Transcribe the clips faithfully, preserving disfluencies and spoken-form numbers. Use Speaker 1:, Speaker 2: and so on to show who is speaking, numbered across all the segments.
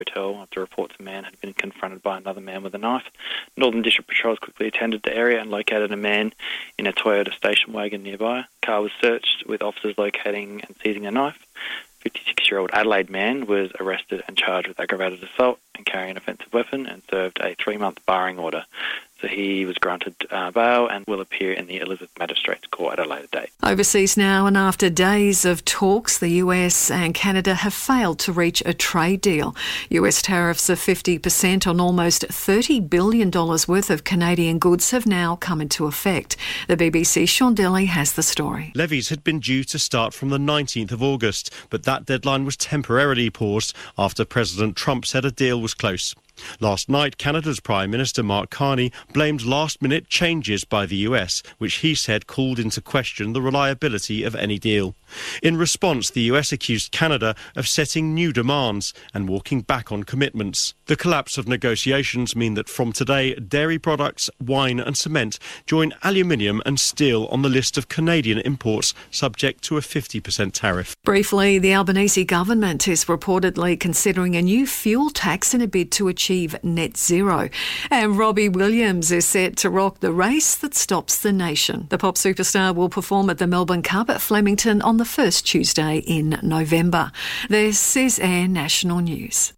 Speaker 1: hotel after reports a man had been confronted by another man with a knife. Northern District Patrols quickly attended the area and located a man in a Toyota station wagon nearby. The car was searched, with officers locating and seizing a knife. fifty-six-year-old Adelaide man was arrested and charged with aggravated assault and carrying an offensive weapon and served a three-month barring order. So he was granted uh, bail and will appear in the Elizabeth Magistrates Court at a later date.
Speaker 2: Overseas now, and after days of talks, the U S and Canada have failed to reach a trade deal. U S tariffs of fifty percent on almost thirty billion dollars worth of Canadian goods have now come into effect. The B B C's Sean Delly has the story.
Speaker 3: Levies had been due to start from the nineteenth of August, but that deadline was temporarily paused after President Trump said a deal was close. Last night, Canada's Prime Minister Mark Carney blamed last-minute changes by the U S, which he said called into question the reliability of any deal. In response, the U S accused Canada of setting new demands and walking back on commitments. The collapse of negotiations mean that from today, dairy products, wine and cement join aluminium and steel on the list of Canadian imports subject to a fifty percent tariff.
Speaker 2: Briefly, the Albanese government is reportedly considering a new fuel tax in a bid to achieve net zero. And Robbie Williams is set to rock the race that stops the nation. The pop superstar will perform at the Melbourne Cup at Flemington on the first Tuesday in November. This is Air National News.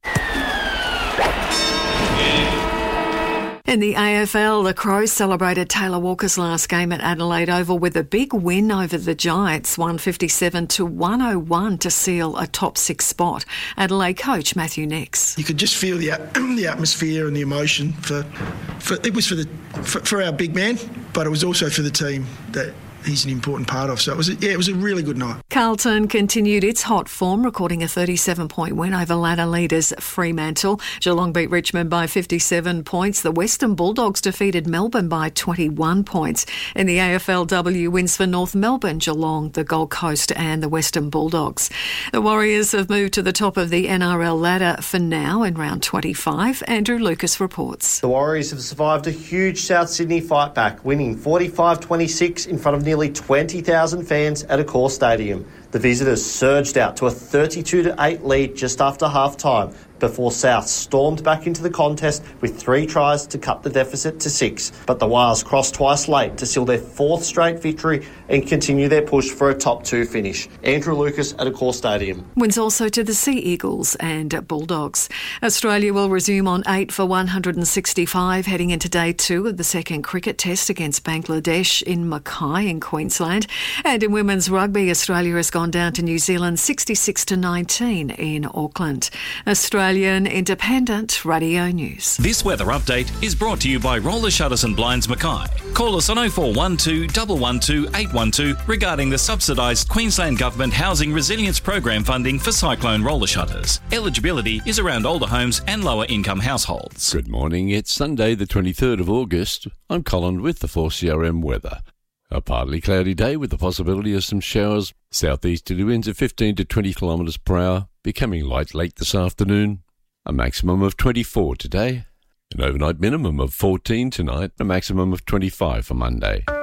Speaker 2: In the A F L, the Crows celebrated Taylor Walker's last game at Adelaide Oval with a big win over the Giants, one fifty-seven to one oh one to seal a top six spot. Adelaide coach Matthew Nix.
Speaker 4: You could just feel the the atmosphere and the emotion. For, for it was for the for, for our big man, but it was also for the team that he's an important part of. So it was a, yeah, it was a really good night.
Speaker 2: Carlton continued its hot form, recording a thirty-seven point win over ladder leaders Fremantle. Geelong beat Richmond by fifty-seven points. The Western Bulldogs defeated Melbourne by twenty-one points. In the A F L W, wins for North Melbourne, Geelong, the Gold Coast and the Western Bulldogs. The Warriors have moved to the top of the N R L ladder for now in round twenty-five. Andrew Lucas reports.
Speaker 5: The Warriors have survived a huge South Sydney fight back, winning forty-five twenty-six in front of nearly twenty thousand fans at Accor Stadium. The visitors surged out to a thirty-two to eight lead just after half-time before South stormed back into the contest with three tries to cut the deficit to six. But the Wars crossed twice late to seal their fourth straight victory and continue their push for a top two finish. Andrew Lucas at Accor Stadium.
Speaker 2: Wins also to the Sea Eagles and Bulldogs. Australia will resume on eight for one hundred sixty-five heading into day two of the second cricket test against Bangladesh in Mackay in Queensland. And in women's rugby, Australia has gone down to New Zealand sixty-six to nineteen in Auckland. Australian Independent Radio News.
Speaker 6: This weather update is brought to you by Roller Shutters and Blinds Mackay. Call us on oh four one two, one one two, eight one two regarding the subsidised Queensland Government Housing Resilience Program funding for cyclone roller shutters. Eligibility is around older homes and lower income households.
Speaker 7: Good morning. It's Sunday the twenty-third of August. I'm Colin with the four C R M weather. A partly cloudy day with the possibility of some showers. Southeasterly winds of fifteen to twenty kilometres per hour, becoming light late this afternoon. A maximum of twenty-four today. An overnight minimum of fourteen tonight. A maximum of twenty-five for Monday.